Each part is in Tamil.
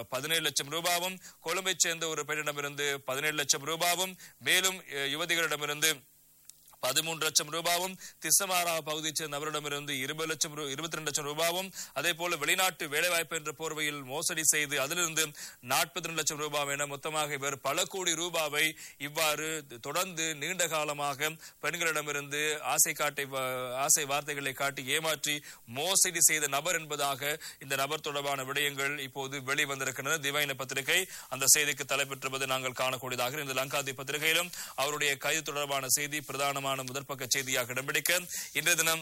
17 லட்சம் ரூபாவும், கொழும்பைச் சேர்ந்த ஒரு பெண்ணிடமிருந்து 17 லட்சம் ரூபாவும், மேலும் யுவதிகளிடமிருந்து 13 லட்சம் ரூபாவும், திசமாரா பகுதியைச் சேர்ந்த நபரிடமிருந்து 22 லட்சம் ரூபாவும், அதே போல வெளிநாட்டு வேலைவாய்ப்பு என்ற போர்வையில் மோசடி செய்து அதிலிருந்து 42 லட்சம் ரூபாய் என மொத்தமாக இவர் பல கோடி ரூபாவை இவ்வாறு தொடர்ந்து நீண்ட காலமாக பெண்களிடமிருந்து ஆசை வார்த்தைகளை காட்டி ஏமாற்றி மோசடி செய்த நபர் என்பதாக இந்த நபர் தொடர்பான விடயங்கள் இப்போது வெளிவந்திருக்கின்றன. திவைன பத்திரிகை அந்த செய்திக்கு தலைப்பெற்றிருப்பது நாங்கள் காணக்கூடியதாக. இந்த லங்காதி பத்திரிகையிலும் அவருடைய கைது தொடர்பான செய்தி பிரதான முதற்பக்க செய்தியாக இடம்பிடிக்க, இன்றைய தினம்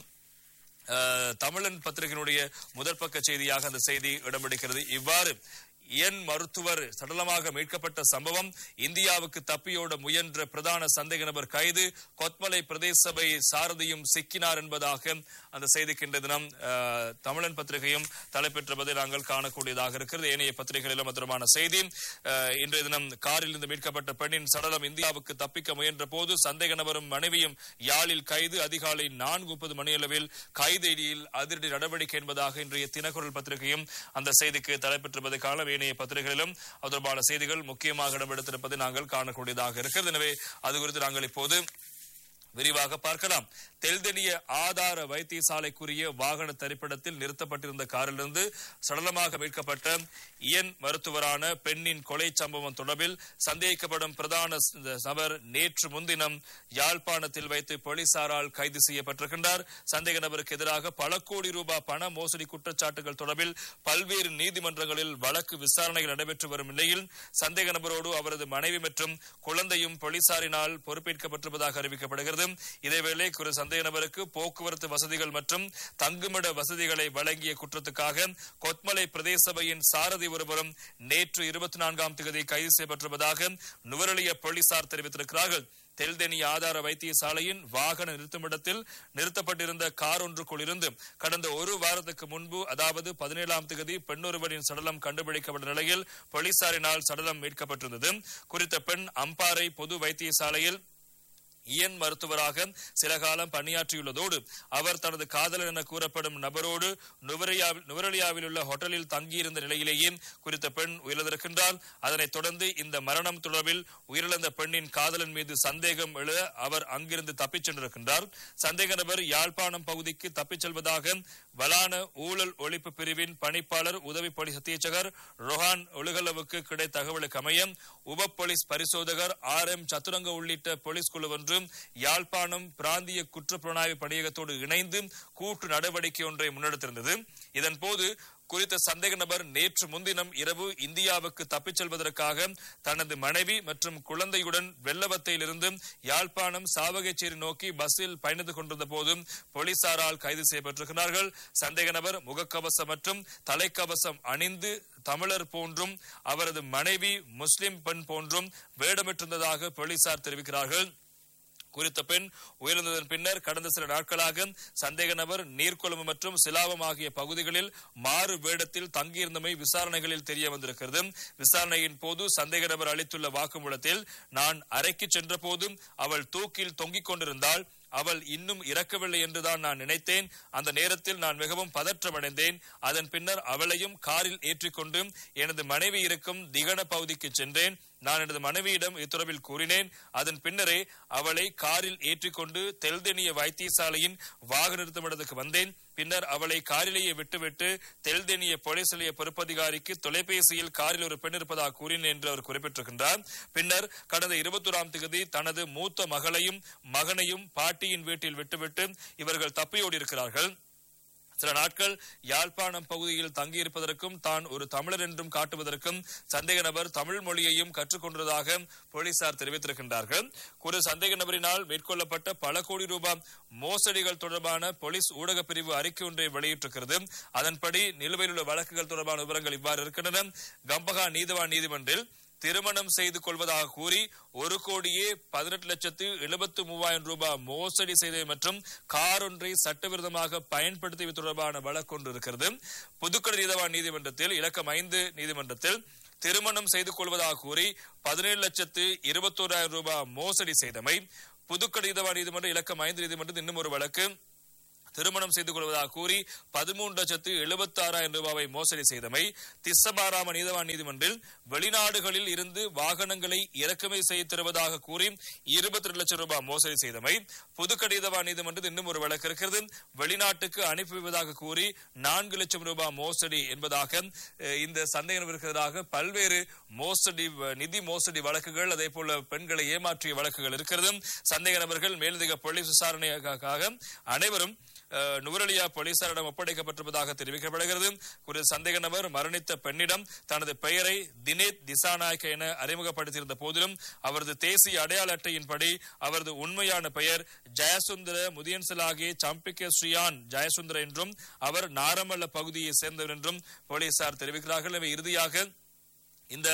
தமிழன் பத்திரிகையினுடைய முதற்பக்க செய்தியாக அந்த செய்தி இடம்பிடிக்கிறது. இவ்வாறு இயன் மருத்துவர் சடலமாக மீட்கப்பட்ட சம்பவம், இந்தியாவுக்கு தப்பியோட முயன்ற பிரதான சந்தேக நபர் கைது, கொத்மலை பிரதேச சபை சாரதியும் சிக்கினார் என்பதாக அந்த செய்திக்கு இன்றைய தினம் தமிழன் பத்திரிகையும் தலைப்பெற்றிருப்பதை நாங்கள் காணக்கூடியதாக இருக்கிறது. ஏனைய பத்திரிகைகளிலும் மற்றமான செய்தி, இன்றைய தினம் காரில் இருந்து மீட்கப்பட்ட பெண்ணின் சடலம் இந்தியாவுக்கு தப்பிக்க முயன்ற போது சந்தேக நபரும் மனைவியும் யாழில் கைது, அதிகாலை 4:30 மணியளவில் கைதியில் அதிரடி நடவடிக்கை என்பதாக இன்றைய தினக்குரல் பத்திரிகையும் அந்த செய்திக்கு தலைப்பெற்றிருப்பதை காண ஏனைய பத்திரிகைகளிலும் தொடர்பான செய்திகள் முக்கியமாக இடம்பெடுத்திருப்பதை நாங்கள் காணக்கூடியதாக இருக்கிறது. எனவே அது குறித்து நாங்கள் இப்போது விரிவாக பார்க்கலாம். தெல்தெனிய ஆதார வைத்தியசாலைக்குரிய வாகன தரிப்பிடத்தில் நிறுத்தப்பட்டிருந்த காரிலிருந்து சடலமாக மீட்கப்பட்ட இயன் மருத்துவரான பெண்ணின் கொலை சம்பவம் தொடர்பில் சந்தேகிக்கப்படும் பிரதான நபர் நேற்று முன்தினம் யாழ்ப்பாணத்தில் வைத்து போலீசாரால் கைது செய்யப்பட்டிருக்கின்றார். சந்தேக நபருக்கு எதிராக பல கோடி ரூபாய் பண மோசடி குற்றச்சாட்டுகள் தொடர்பில் பல்வேறு நீதிமன்றங்களில் வழக்கு விசாரணைகள் நடைபெற்று வரும் நிலையில் சந்தேக நபரோடு அவரது மனைவி மற்றும் குழந்தையும் போலீசாரினால் பொறுப்பேற்கப்பட்டிருப்பதாக அறிவிக்கப்படுகிறது. இதேவேளை சந்தேக நபருக்கு போக்குவரத்து வசதிகள் மற்றும் தங்குமிட வசதிகளை வழங்கிய குற்றத்துக்காக கொத்மலை பிரதேச சபையின் சாரதி ஒருவரும் நேற்று 24ஆம் தேதி கைது செய்யப்பட்டிருப்பதாக நுவரெலிய போலீசார் தெரிவித்திருக்கிறார்கள். தெல்தெனி ஆதார வைத்தியசாலையின் வாகன நிறுத்துமிடத்தில் நிறுத்தப்பட்டிருந்த கார் ஒன்றுக்குள் இருந்து கடந்த ஒரு வாரத்துக்கு முன்பு, அதாவது 17ஆம் தேதி பெண்ணொருவரின் சடலம் கண்டுபிடிக்கப்பட்ட நிலையில் போலீசாரினால் சடலம் மீட்கப்பட்டிருந்தது. குறித்த பெண் அம்பாறை பொது வைத்தியசாலையில் இயன் மருத்துவராக சில காலம் பணியாற்றியுள்ளதோடு அவர் தனது காதலர் என கூறப்படும் நபரோடு நுவரெலியாவில் உள்ள ஹோட்டலில் தங்கியிருந்த நிலையிலேயே குறித்த பெண் உயிரிழந்திருக்கின்றார். அதனைத் தொடர்ந்து இந்த மரணம் தொடர்பில் உயிரிழந்த பெண்ணின் காதலன் மீது சந்தேகம் எழ அவர் அங்கிருந்து தப்பிச் சென்றிருக்கின்றார். சந்தேக நபர் யாழ்ப்பாணம் பகுதிக்கு தப்பிச் செல்வதாக வலான ஊழல் ஒழிப்பு பிரிவின் பணிப்பாளர் உதவி போலீஸ் அத்தியட்சகர் ரொஹான் ஒழுகலவுக்கு கிடைத்த தகவலுக்கு அமைய உப போலீஸ் பரிசோதகர் RM சத்துரங்க உள்ளிட்ட போலீஸ் குழு ஒன்று யாழ்ப்பாணம் பிராந்திய குற்றப்புலனாய்வு பணியகத்தோடு இணைந்து கூட்டு நடவடிக்கை ஒன்றை முன்னெடுத்திருந்தது. இதன் போது குறித்த சந்தேக நபர் நேற்று முன்தினம் இரவு இந்தியாவுக்கு தப்பிச் செல்வதற்காக தனது மனைவி மற்றும் குழந்தையுடன் வெள்ளவத்தையிலிருந்து யாழ்ப்பாணம் சாவகச்சேரி நோக்கி பஸ்ஸில் பயணித்துக் கொண்டிருந்த போதும் போலீசாரால் கைது செய்யப்பட்டிருக்கிறார்கள். சந்தேக நபர் முகக்கவசம் மற்றும் தலைக்கவசம் அணிந்து தமிழர் போன்றும் அவரது மனைவி முஸ்லிம் பெண் போன்றும் வேடமிட்டிருந்ததாக போலீசார் தெரிவிக்கிறார்கள். குறித்த பெண் உயிரிழந்ததன் பின்னர் கடந்த சில நாட்களாக சந்தேக நபர் நீர்கொழும்பு மற்றும் சிலாவம் ஆகிய பகுதிகளில் மாறு வேடத்தில் தங்கியிருந்தமை விசாரணைகளில் தெரிய வந்திருக்கிறது. விசாரணையின் போது சந்தேக நபர் அளித்துள்ள வாக்குமூலத்தில், நான் அறைக்கு சென்ற போதும் அவள் தூக்கில் தொங்கிக் கொண்டிருந்தாள், அவள் இன்னும் இறக்கவில்லை என்றுதான் நான் நினைத்தேன். அந்த நேரத்தில் நான் மிகவும் பதற்றமடைந்தேன். அதன் பின்னர் அவளையும் காரில் ஏற்றிக்கொண்டு எனது மனைவி இருக்கும் திகன பகுதிக்கு சென்றேன். நான் எனது மனைவியிடம் இத்தொடர்பில் கூறினேன். அதன் பின்னரே அவளை காரில் ஏற்றிக்கொண்டு தெல்தெனிய வைத்தியசாலையின் வாகன நிறுத்தமிடத்துக்கு வந்தேன். பின்னர் அவளை காரிலேயே விட்டுவிட்டு தெல்தெனிய போலீஸ் நிலைய பொறுப்பதிகாரிக்கு தொலைபேசியில் காரில் ஒரு பெண் இருப்பதாக கூறினேன் என்று அவர் குறிப்பிட்டிருக்கின்றார். பின்னர் கடந்த 21ஆம் தேதி தனது மூத்த மகளையும் மகனையும் பாட்டியின் வீட்டில் விட்டுவிட்டு இவர்கள் தப்பியோடி இருக்கிறார்கள். சில நாட்கள் யாழ்ப்பாணம் பகுதியில் தங்கியிருப்பதற்கும் தான் ஒரு தமிழர் என்றும் காட்டுவதற்கும் சந்தேக நபர் தமிழ் மொழியையும் கற்றுக்கொண்டதாக போலீசார் தெரிவித்திருக்கின்றார்கள். ஒரு சந்தேக நபரினால் மேற்கொள்ளப்பட்ட பல கோடி ரூபாய் மோசடிகள் தொடர்பான போலீஸ் ஊடக பிரிவு அறிக்கை ஒன்றை வெளியிட்டிருக்கிறது. அதன்படி நிலுவையில் உள்ள வழக்குகள் தொடர்பான விவரங்கள் இவ்வாறு இருக்கின்றன. கம்பகா நீதவான் நீதிமன்றில் திருமணம் செய்து கொள்வதாக கூறி 1,18,73,000 ரூபாய் மோசடி செய்தது மற்றும் கார் ஒன்றை சட்டவிரோதமாக பயன்படுத்தியது தொடர்பான வழக்கு ஒன்று இருக்கிறது. புதுக்கடை நீதவான் நீதிமன்றத்தில் இலக்கம் 5 நீதிமன்றத்தில் திருமணம் செய்து கொள்வதாக கூறி 17,21,000 ரூபாய் மோசடி செய்தமை. புதுக்கடை நீதவான் நீதிமன்ற இலக்கம் 5 நீதிமன்றத்தில் இன்னும் ஒரு வழக்கு திருமணம் செய்து கொள்வதாக கூறி 13,76,000 ரூபாவை மோசடி செய்தமை, திஸ்ஸமாராம நீதவான் நீதிமன்றில் வெளிநாடுகளில் இருந்து வாகனங்களை இறக்குமதி செய்து தருவதாக கூறி 22 லட்சம் ரூபாய் மோசடி செய்தமை, புதுக்கடி நீதவான் நீதிமன்றத்தில் இன்னும் ஒரு வழக்கு இருக்கிறது. வெளிநாட்டுக்கு அனுப்பி வைப்பதாக கூறி 4 லட்சம் ரூபாய் மோசடி என்பதாக இந்த சந்தேகம் இருக்கிறதாக பல்வேறு மோசடி நிதி மோசடி வழக்குகள், அதே போல பெண்களை ஏமாற்றிய வழக்குகள் இருக்கிறது. சந்தேக நபர்கள் மேலதிக போலீஸ் விசாரணைக்காக அனைவரும் நுவரெலியா போலீசாரிடம் ஒப்படைக்கப்பட்டிருப்பதாக தெரிவிக்கப்படுகிறது. குறித்த சந்தேக நபர் மரணித்த பெண்ணிடம் தனது பெயரை தினேத் திசாநாயக்க என அறிமுகப்படுத்தியிருந்த போதிலும் அவரது தேசிய அடையாள அட்டையின்படி அவரது உண்மையான பெயர் ஜெயசுந்தர முதியன்சலாகி சம்பிக்க ஸ்ரீயான் ஜெயசுந்தர என்றும் அவர் நாரமல்ல பகுதியை சேர்ந்தவர் என்றும் போலீசார் தெரிவிக்கிறார்கள். இறுதியாக இந்த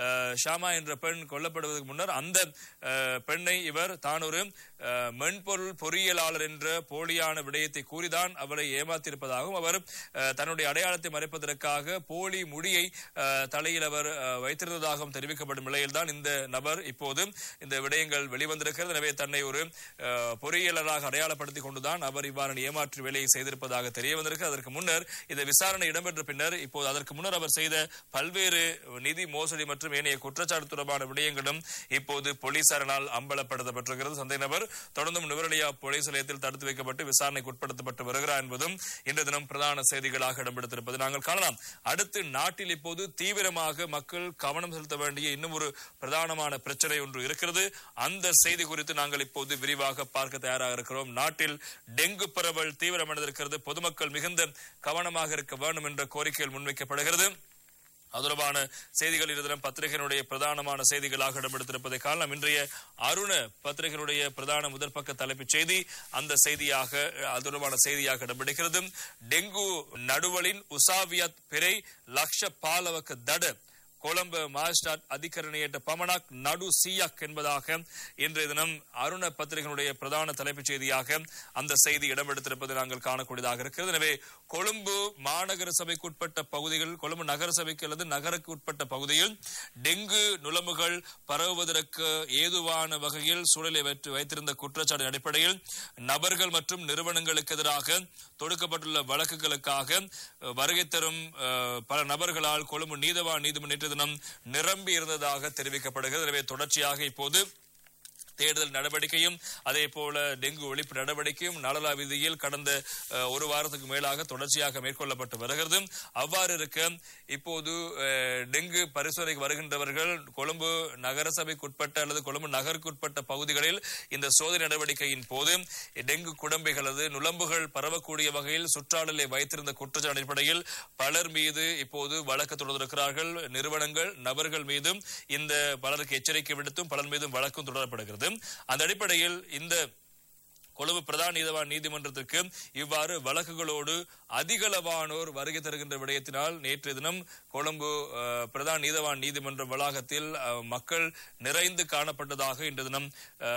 ஷாமா என்ற பெண் கொல்லப்படுவதற்கு முன்னர் அந்த பெண்ணை இவர் தான் ஒரு மென்பொருள் பொறியியலாளர் என்ற போலியான விடயத்தை கூறிதான் அவரை ஏமாத்தியிருப்பதாகவும், அவர் தன்னுடைய அடையாளத்தை மறைப்பதற்காக போலி முடியை தலையில் அவர் வைத்திருந்ததாகவும் தெரிவிக்கப்படும் நிலையில்தான் இந்த நபர் இப்போது இந்த விடயங்கள் வெளிவந்திருக்கிறது. எனவே தன்னை ஒரு பொறியியலராக அடையாளப்படுத்திக் கொண்டுதான் அவர் இவ்வாறு ஏமாற்று வேலையை செய்திருப்பதாக தெரிய வந்திருக்கு. அதற்கு முன்னர் இந்த விசாரணை இடம்பெற்ற பின்னர் இப்போது அதற்கு முன்னர் அவர் செய்த பல்வேறு நிதி மோசடி மற்றும் ஏனைய குற்றச்சாட்டு தொடர்பான விடயங்களும் இப்போது போலீசாரினால் அம்பலப்படுத்தப்பட்டிருக்கிறது. சந்தேக நபர் தொடர்ந்தும் நுவரெலியா போலீஸ் நிலையத்தில் தடுத்து வைக்கப்பட்டு விசாரணைக்கு உட்படுத்தப்பட்டு வருகிறார் என்பதும் இன்று தினம் பிரதான செய்திகளாக இடம்பெடுத்திருப்பது நாங்கள் காணலாம். அடுத்து நாட்டில் இப்போது தீவிரமாக மக்கள் கவனம் செலுத்த வேண்டிய இன்னும் ஒரு பிரதானமான பிரச்சனை ஒன்று இருக்கிறது. அந்த செய்தி குறித்து நாங்கள் இப்போது விரிவாக பார்க்க தயாராக இருக்கிறோம். நாட்டில் டெங்கு பரவல் தீவிரமடைந்திருக்கிறது. பொதுமக்கள் மிகுந்த கவனமாக இருக்க வேண்டும் என்ற கோரிக்கைகள் முன்வைக்கப்படுகிறது. தொடர்பான செய்திகள் இருதினம் பத்திரிகையினுடைய பிரதானமான செய்திகளாக இடம்பெடுத்திருப்பதை காணலாம். இன்றைய அருண பத்திரிகையினுடைய பிரதான முதற்பக்க தலைப்புச் செய்தி அந்த செய்தியாக தொடர்பான செய்தியாக இடம்பெடுகிறது. டெங்கு நடுவலின் உசாவியத் பிறை லக்ஷ பாலவக்க தட கொழும்பு மாஜிஸ்ட்ரேட் அதிகரணையற்ற பமனாக் நடு சியாக் என்பதாக இன்றைய தினம் அருண பத்திரிகையினுடைய பிரதான தலைப்புச் செய்தியாக அந்த செய்தி இடம்பெடுத்திருப்பதை நாங்கள் காணக்கூடியதாக இருக்கிறது. எனவே கொழும்பு மாநகர சபைக்குட்பட்ட பகுதிகள், கொழும்பு நகர சபைக்கு அல்லது நகருக்கு உட்பட்ட பகுதியில் டெங்கு நுளம்புகள் பரவுவதற்கு ஏதுவான வகையில் சூழலை வைத்திருந்த குற்றச்சாட்டு அடிப்படையில் நபர்கள் மற்றும் நிறுவனங்களுக்கு எதிராக தொடுக்கப்பட்டுள்ள வழக்குகளுக்காக வருகை தரும் பல நபர்களால் கொழும்பு நீதவான் நீதிமன்ற தினம் நிரம்பி இருந்ததாக தெரிவிக்கப்படுகிறது. எனவே தொடர்ச்சியாக இப்போது தேடுதல் நடவடிக்கையும் அதே போல டெங்கு ஒழிப்பு நடவடிக்கையும் நாளலா வீதியில் கடந்த ஒரு வாரத்துக்கு மேலாக தொடர்ச்சியாக மேற்கொள்ளப்பட்டு வருகிறது. அவ்வாறு இருக்க இப்போது டெங்கு பரிசோதனைக்கு வருகின்றவர்கள் கொழும்பு நகரசபைக்குட்பட்ட அல்லது கொழும்பு நகருக்குட்பட்ட பகுதிகளில் இந்த சோதனை நடவடிக்கையின் போது டெங்கு குடம்பைகள் அல்லது நுளம்புகள் பரவக்கூடிய வகையில் சுற்றாடலை வைத்திருந்த குற்றச்சாட்டு அடிப்படையில் பலர் மீது இப்போது வழக்கு தொடர்ந்திருக்கிறார்கள். நிறுவனங்கள் நபர்கள் மீதும் இந்த பலருக்கு எச்சரிக்கை விடுத்தும் பலர் மீதும் வழக்கும் தொடரப்படுகிறது. அந்த அடிப்படையில் இந்த கொழும்பு பிரதான நீதவான் நீதிமன்றத்திற்கு இவ்வாறு வழக்குகளோடு அதிகளவானோர் வருகை தருகின்ற விடயத்தினால் நேற்றைய தினம் கொழும்பு பிரதான நீதவான் நீதிமன்ற வளாகத்தில் மக்கள் நிறைந்து காணப்பட்டதாக இன்று தினம்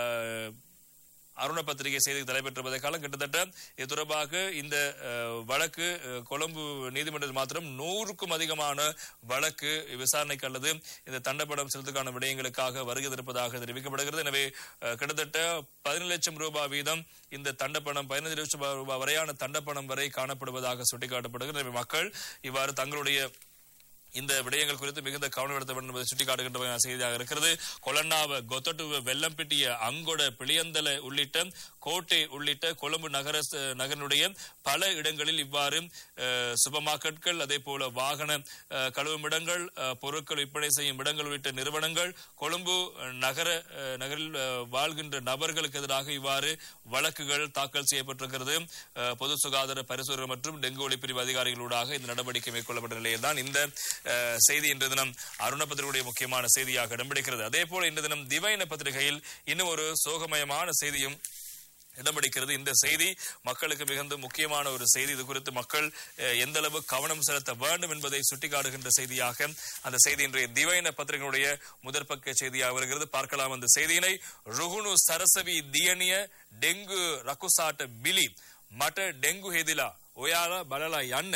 அருண பத்திரிகை செய்தி தலைப்பெற்றிருப்பதை காலம் கிட்டத்தட்ட இது தொடர்பாக இந்த வழக்கு கொழும்பு நீதிமன்றத்தில் மாத்திரம் 100க்கும் அதிகமான வழக்கு விசாரணைக்கு அல்லது இந்த தண்டப்படம் செலுத்துக்கான விடயங்களுக்காக வருகை இருப்பதாக தெரிவிக்கப்படுகிறது. எனவே கிட்டத்தட்ட 17 லட்சம் ரூபாய் வீதம் இந்த தண்டப்பணம் 15 லட்சம் ரூபாய் வரையான தண்டப்பணம் வரை காணப்படுவதாக சுட்டிக்காட்டப்படுகிறது. எனவே மக்கள் இவ்வாறு தங்களுடைய இந்த விடயங்கள் குறித்து மிகுந்த கவனம் எடுத்த வேண்டும் என்பதை சுட்டிக்காட்டுகின்ற செய்தியாக இருக்கிறது. கொலன்னாவ கொத்தட்டுவ வெள்ளம்பிட்டிய அங்கொட பிளியந்தல உள்ளிட்ட கோட்டை உள்ளிட்ட கொழும்பு நகரினுடைய பல இடங்களில் இவ்வாறு சூப்பர் மார்க்கெட்கள் அதே போல வாகன கழுவும் இடங்கள் பொருட்கள் விற்பனை செய்யும் இடங்கள் உள்ளிட்ட நிறுவனங்கள் கொழும்பு நகரில் வாழ்கின்ற நபர்களுக்கு எதிராக இவ்வாறு வழக்குகள் தாக்கல் செய்யப்பட்டிருக்கிறது. பொது சுகாதார பரிசோதனை மற்றும் டெங்கு ஒழிப்பிரிவு அதிகாரிகளூடாக இந்த நடவடிக்கை மேற்கொள்ளப்பட்ட நிலையில் தான் இந்த செய்தி இன்று தினம் அருண பத்திரிகையுடைய முக்கியமான செய்தியாக இடம்பெடுக்கிறது. அதே போல இன்று தினம் திவைன பத்திரிகையில் இன்னும் ஒரு சோகமயமான செய்தியும் இடம்பெடுக்கிறது. இந்த செய்தி மக்களுக்கு மிகுந்த முக்கியமான ஒரு செய்தி. இது குறித்து மக்கள் எந்த அளவு கவனம் செலுத்த வேண்டும் என்பதை சுட்டிக்காட்டுகின்ற செய்தியாக அந்த செய்தி இன்றைய திவைன பத்திரிகையுடைய முதற்பக்க செய்தியாக வருகிறது. பார்க்கலாம் அந்த செய்தியினை. ருகுணு சரசவி தியனிய டெங்கு ரகுசாட்ட பிலி மட்ட டெங்கு ஹெதிலா ஒயாலா பலலா යන්න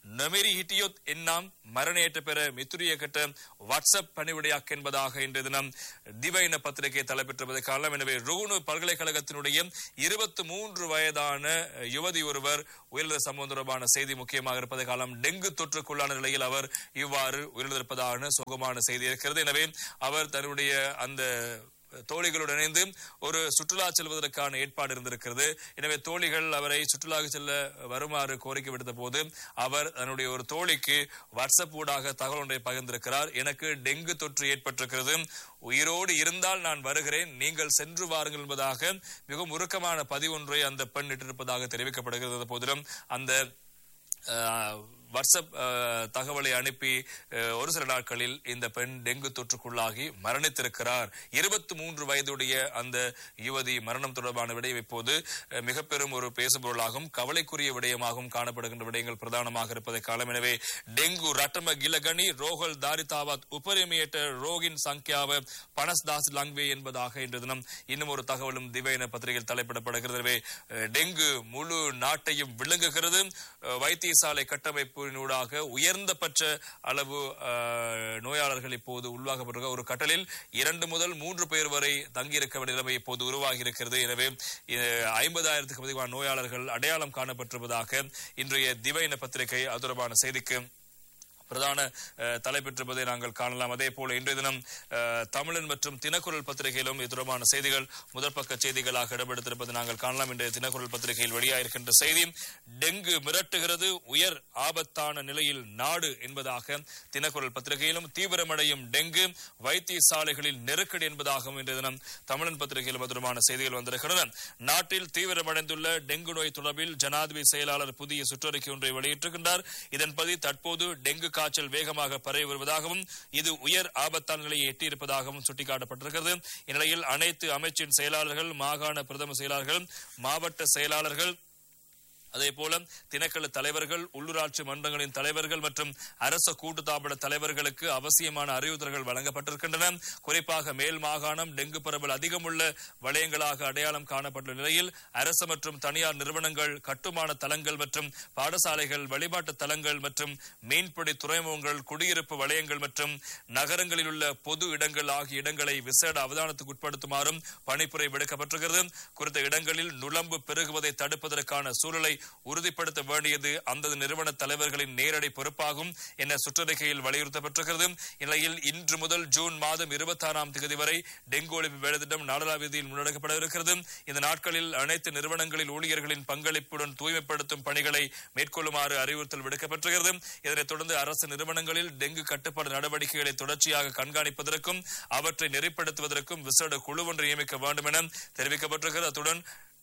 නොමෙරි හිටියොත් එන්නම් මරණයට පෙර මිතුරියකට WhatsApp பணிவிடையாக்க என்பதாக இன்றைய தினம் திவைன பத்திரிகை தலைப்பெற்றிருப்பதை காணலாம். எனவே ருகுணு பல்கலைக்கழகத்தினுடைய 23 வயதான யுவதி ஒருவர் உயிரிழந்த சம்பவம் தொடர்பான செய்தி முக்கியமாக இருப்பதை காணலாம். டெங்கு தொற்றுக்குள்ளான நிலையில் அவர் இவ்வாறு உயிரிழந்திருப்பதான சோகமான செய்தி இருக்கிறது. எனவே அவர் தன்னுடைய அந்த தோழிகளுடன் இணைந்து ஒரு சுற்றுலா செல்வதற்கான ஏற்பாடு இருந்திருக்கிறது. எனவே தோழிகள் அவரை சுற்றுலா செல்ல வருமாறு கோரிக்கை விடுத்த போது அவர் தன்னுடைய ஒரு தோழிக்கு வாட்ஸ்அப் ஊடாக தகவல் ஒன்றை பகிர்ந்திருக்கிறார். எனக்கு டெங்கு தொற்று ஏற்பட்டிருக்கிறது, உயிரோடு இருந்தால் நான் வருகிறேன், நீங்கள் சென்று வாருங்கள் என்பதாக மிகவும் உருக்கமான பதிவொன்றை அந்த பெண் இட்டிருப்பதாக தெரிவிக்கப்படுகிறது. போதிலும் அந்த வாட்ஸ்அப் தகவலை அனுப்பி ஒரு சில நாட்களில் இந்த பெண் டெங்கு தொற்றுக்குள்ளாகி மரணித்திருக்கிறார். 23 வயதுடைய அந்த யுவதி மரணம் தொடர்பான விடயம் இப்போது மிக பெரும் ஒரு பேசுபொருளாகவும் கவலைக்குரிய விடயமாகவும் காணப்படுகின்ற விடயங்கள் பிரதானமாக இருப்பதை காலம். எனவே டெங்கு ரட்டம கிலகனி ரோகல் தாரிதாவத் உபரிமியேட்ட ரோகின் சங்கியாவ பனஸ்தாஸ் லங்வே என்பதாக இன்று தினம் இன்னும் ஒரு தகவலும் திவைன பத்திரிகையில் தலைப்பிடப்படுகிறது. எனவே டெங்கு முழு நாட்டையும் விழுங்குகிறது. வைத்தியசாலை கட்டமைப்பு ஊடாக உயர்ந்தபட்ச அளவு நோயாளர்கள் இப்போது உள்வாகப்பட்டிருக்க ஒரு கட்டலில் 2 முதல் 3 பேர் வரை தங்கியிருக்க வேண்டிய நிலைமை இப்போது உருவாகி இருக்கிறது. எனவே 50,000க்கும் அதிகமான நோயாளர்கள் அடையாளம் காணப்பட்டிருப்பதாக இன்றைய திவைன பத்திரிகை அது தொடர்பான செய்திக்கு பிரதான தலைப்பெற்றிருப்பதை நாங்கள் காணலாம். அதே போல இன்றைய தினம் தமிழன் மற்றும் தினக்குரல் பத்திரிகையிலும் இது தொடர்பான செய்திகள் முதல் பக்க செய்திகளாக இடம்பெடுத்திருப்பதை நாங்கள் காணலாம். இன்றைய தினக்குரல் பத்திரிகையில் வெளியாகிருக்கின்ற செய்தி டெங்கு மிரட்டுகிறது, உயர் ஆபத்தான நிலையில் நாடு என்பதாக தினக்குரல் பத்திரிகையிலும், தீவிரமடையும் டெங்கு வைத்தியசாலைகளில் நெருக்கடி என்பதாகவும் இன்றைய தினம் தமிழன் பத்திரிகையிலும் தொடர்பான செய்திகள் வந்திருக்கின்றன. நாட்டில் தீவிரமடைந்துள்ள டெங்கு நோய் தொடர்பில் ஜனாதிபதி செயலாளர் புதிய சுற்றறிக்கை ஒன்றை வெளியிட்டிருக்கின்றார். இதன்படி தற்போது டெங்கு காய்ச்சல் வேகமாக பரவி வருவதாகவும் இது உயர் ஆபத்தான நிலையை எட்டியிருப்பதாகவும் சுட்டிக்காட்டப்பட்டிருக்கிறது. இந்நிலையில் அனைத்து அமைச்சின் செயலாளர்கள், மாகாண பிரதம செயலாளர்கள், மாவட்ட செயலாளர்கள், அதே போல திணைக்கள தலைவர்கள், உள்ளூராட்சி மன்றங்களின் தலைவர்கள் மற்றும் அரச கூட்டுத்தாபன தலைவர்களுக்கு அவசியமான அறிவுறுத்தல்கள் வழங்கப்பட்டிருக்கின்றன. குறிப்பாக மேல் மாகாணம் டெங்கு பரவல் அதிகமுள்ள வலயங்களாக அடையாளம் காணப்பட்டுள்ள நிலையில் அரசு மற்றும் தனியார் நிறுவனங்கள், கட்டுமான தளங்கள் மற்றும் பாடசாலைகள், வழிபாட்டு தலங்கள் மற்றும் மீன்பிடி துறைமுகங்கள், குடியிருப்பு வலயங்கள் மற்றும் நகரங்களில் உள்ள பொது இடங்கள் ஆகிய இடங்களை விசேட அவதானத்துக்கு உட்படுத்துமாறும் பணிப்புரை விடுக்கப்பட்டிருக்கிறது. குறித்த இடங்களில் நுளம்பு பெருகுவதை தடுப்பதற்கான சூழலை உறுதிப்படுத்த வேண்டியது அந்தந்த நிறுவன தலைவர்களின் நேரடி பொறுப்பாகும் என சுற்றறிக்கையில் வலியுறுத்தப்பட்டிருக்கிறது. இந்நிலையில் இன்று முதல் ஜூன் மாதம் 26ஆம் தேதி வரை டெங்கு ஒழிப்பு வேலைத்திட்டம் நாடளாவியதில் முன்னெடுக்கப்பட இருக்கிறது. இந்த நாட்களில் அனைத்து நிறுவனங்களில் ஊழியர்களின் பங்களிப்புடன் தூய்மைப்படுத்தும் பணிகளை மேற்கொள்ளுமாறு அறிவுறுத்தல் விடுக்கப்பட்டிருக்கிறது. இதனைத் தொடர்ந்து அரசு நிறுவனங்களில் டெங்கு கட்டுப்பாடு நடவடிக்கைகளை தொடர்ச்சியாக கண்காணிப்பதற்கும் அவற்றை நெறிப்படுத்துவதற்கும் விசேட குழு ஒன்றை நியமிக்க வேண்டும் என தெரிவிக்கப்பட்டிருக்கிறது. அத்துடன்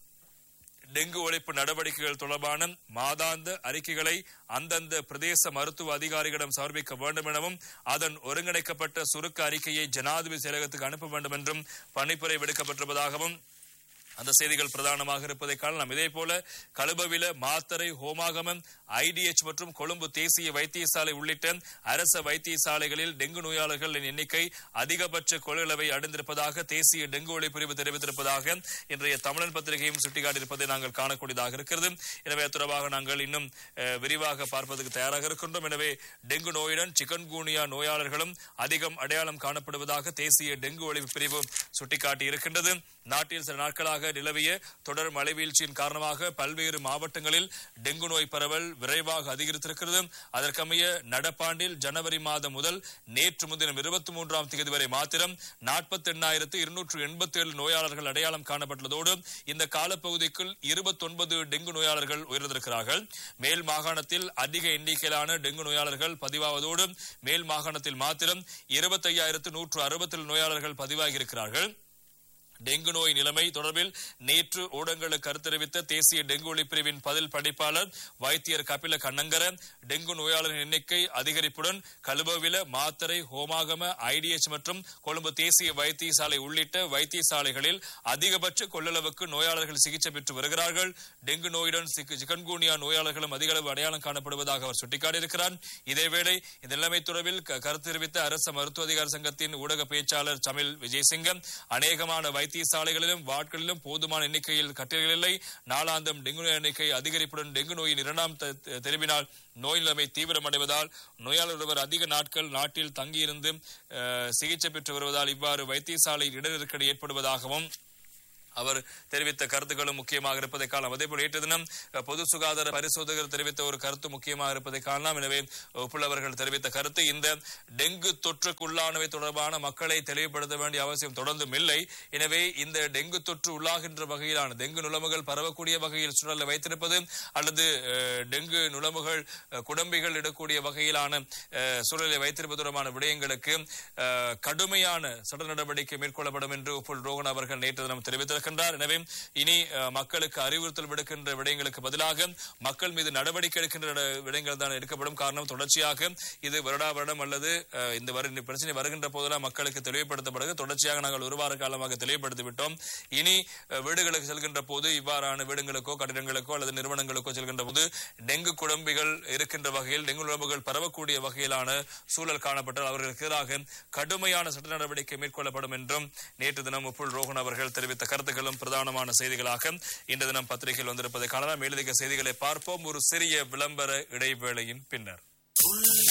டெங்கு ஒழிப்பு நடவடிக்கைகள் தொடர்பான மாதாந்த அறிக்கைகளை அந்தந்த பிரதேச மருத்துவ அதிகாரிகளிடம் சமர்ப்பிக்க வேண்டும் எனவும் அதன் ஒருங்கிணைக்கப்பட்ட சுருக்க அறிக்கையை ஜனாதிபதி செயலகத்துக்கு அனுப்ப வேண்டும் என்றும் பணிப்புரை விடுக்கப்பட்டிருப்பதாகவும் அந்த செய்திகள் பிரதானமாக இருப்பதை காணலாம். இதே போல கலுபவில, மாத்தரை, ஹோமாகமம், IDH மற்றும் கொழும்பு தேசிய வைத்தியசாலை உள்ளிட்ட அரச வைத்தியசாலைகளில் டெங்கு நோயாளர்களின் எண்ணிக்கை அதிகபட்ச கொள்ளளவை அடைந்திருப்பதாக தேசிய டெங்கு ஒழிப்பு பிரிவு தெரிவித்திருப்பதாக இன்றைய தமிழன் பத்திரிகையும் சுட்டிக்காட்டியிருப்பதை நாங்கள் காணக்கூடியதாக இருக்கிறது. எனவே தொடர்பாக நாங்கள் இன்னும் விரிவாக பார்ப்பதற்கு தயாராக இருக்கின்றோம். எனவே டெங்கு நோயுடன் சிக்கன்குனியா நோயாளர்களும் அதிகம் அடையாளம் காணப்படுவதாக தேசிய டெங்கு ஒழிப்பு பிரிவு சுட்டிக்காட்டி இருக்கின்றது. நாட்டில் சில நாட்களாக நிலவிய தொடர் மழை வீழ்ச்சியின் காரணமாக பல்வேறு மாவட்டங்களில் டெங்கு நோய் பரவல் விரைவாக அதிகரித்திருக்கிறது. அதற்கமைய நடப்பாண்டில் ஜனவரி மாதம் முதல் நேற்று முன்தினம் 23ஆம் தேதி வரை மாத்திரம் 48,287 நோயாளர்கள் அடையாளம் காணப்பட்டுள்ளதோடு இந்த காலப்பகுதிக்குள் 29 டெங்கு நோயாளர்கள் உயிரிழந்திருக்கிறார்கள். மேல் மாகாணத்தில் அதிக எண்ணிக்கையிலான டெங்கு நோயாளர்கள் பதிவாவதோடு மேல் மாகாணத்தில் மாத்திரம் 25,167 நோயாளர்கள் பதிவாகியிருக்கிறார்கள். டெங்கு நோய் நிலைமை தொடர்பில் நேற்று ஊடகங்களுக்கு கருத்தறிவித்த தேசிய டெங்கு ஒழிப்பு பிரிவின் பதில் பணிப்பாளர் வைத்தியர் கபில கண்ணங்கர டெங்கு நோயாளரின் எண்ணிக்கை அதிகரிப்புடன் கலுபவில, மாத்தரை, ஹோமாகம, IDH மற்றும் கொழும்பு தேசிய வைத்தியசாலை உள்ளிட்ட வைத்தியசாலைகளில் அதிகபட்ச கொள்ளளவுக்கு நோயாளர்கள் சிகிச்சை பெற்று வருகிறார்கள். டெங்கு நோயுடன் சிக்கன்குனியா நோயாளர்களும் அதிக அளவு அடையாளம் காணப்படுவதாக அவர் சுட்டிக்காட்டியிருக்கிறார். இதேவேளை இந்த நிலைமை தொடர்பில் கருத்து தெரிவித்த அரசு மருத்துவ அதிகார சங்கத்தின் ஊடக பேச்சாளர் சமில் விஜயசிங்கம் அநேகமான வைத்திய வைத்தியசாலைகளிலும் வார்டுகளிலும் போதுமான எண்ணிக்கையில் கட்டில்கள் இல்லை. நாளாந்தம் டெங்கு நோய் எண்ணிக்கை அதிகரிப்புடன் டெங்கு நோயின் 2ஆம் தெரிவினால் நோய் நிலைமை தீவிரமடைவதால் நோயாளர் ஒருவர் அதிக நாட்கள் நாட்டில் தங்கியிருந்து சிகிச்சை பெற்று வருவதால் இவ்வாறு வைத்தியசாலையில் இட நெருக்கடி ஏற்படுவதாகவும் அவர் தெரிவித்த கருத்துக்களும் முக்கியமாக இருப்பதை காணலாம். அதே போல நேற்று தினம் பொது சுகாதார பரிசோதகர் தெரிவித்த ஒரு கருத்து முக்கியமாக இருப்பதை காணலாம். எனவே ஒப்புள்ளவர்கள் தெரிவித்த கருத்து, இந்த டெங்கு தொற்றுக்குள்ளானவை தொடர்பான மக்களை தெளிவுபடுத்த வேண்டிய அவசியம் தொடர்ந்தும் இல்லை. எனவே இந்த டெங்கு தொற்று உள்ளாகின்ற வகையிலான டெங்கு நுளம்புகள் பரவக்கூடிய வகையில் சூழலை வைத்திருப்பது அல்லது டெங்கு நுளம்புகள் குடம்பிகள் இடக்கூடிய வகையிலான சூழலை வைத்திருப்பது தொடர்பான விடயங்களுக்கு கடுமையான சட்ட நடவடிக்கை மேற்கொள்ளப்படும் என்று உப்புல் ரோகன் அவர்கள் நேற்று தினம் தெரிவித்தார். எனவே இனி மக்களுக்கு அறிவுறுத்தல் விடுக்கின்ற விடயங்களுக்கு பதிலாக மக்கள் மீது நடவடிக்கை எடுக்கின்ற விடயங்கள் தான் எடுக்கப்படும். காரணம், தொடர்ச்சியாக இது வருடம் அல்லது இந்த பிரச்சனை வருகின்ற போதெல்லாம் மக்களுக்கு தெளிவுபடுத்தப்படுகிறது. தொடர்ச்சியாக நாங்கள் ஒரு வார காலமாக தெளிவுபடுத்திவிட்டோம். இனி வீடுகளுக்கு செல்கின்ற போது இவ்வாறான வீடுகளுக்கோ கட்டிடங்களுக்கோ அல்லது நிறுவனங்களுக்கோ செல்கின்ற போது டெங்கு குடம்பிகள் இருக்கின்ற வகையில் டெங்கு நுளம்புகள் பரவக்கூடிய வகையிலான சூழல் காணப்பட்டால் அவர்களுக்கு எதிராக கடுமையான சட்ட நடவடிக்கை மேற்கொள்ளப்படும் என்றும் நேற்று தினம் உப்புல் ரோகன் அவர்கள் தெரிவித்த கருத்துக்களும் பிரதானமான செய்திகளாக இன்று தினம் பத்திரிகையில் வந்திருப்பதை காணலாம். மேலதிக செய்திகளை பார்ப்போம் ஒரு சிறிய விளம்பர இடைவேளையின் பின்னர்.